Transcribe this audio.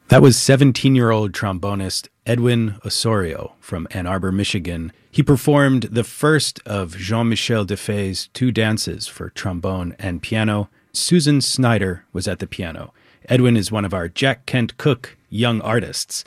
That was 17-year-old trombonist Edwin Osorio from Ann Arbor, Michigan. He performed the first of Jean-Michel Defay's two dances for trombone and piano. Susan Snyder was at the piano. Edwin is one of our Jack Kent Cooke young artists.